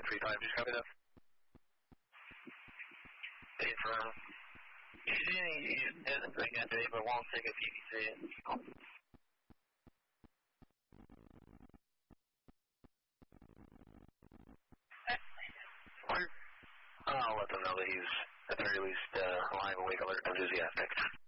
135, just copy that. Hey, Toronto. You didn't bring that today, but won't take a PVC. I'll let them know that he's, at the very least, alive, awake, alert, enthusiastic.